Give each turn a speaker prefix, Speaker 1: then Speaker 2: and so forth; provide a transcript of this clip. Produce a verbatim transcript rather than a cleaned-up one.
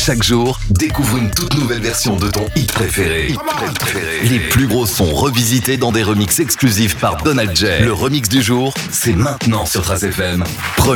Speaker 1: Chaque jour, découvre une toute nouvelle version de ton hit préféré. Hit préféré. Les plus gros sons revisités dans des remixes exclusifs par Donald J. Le remix du jour, c'est maintenant sur Trace F M.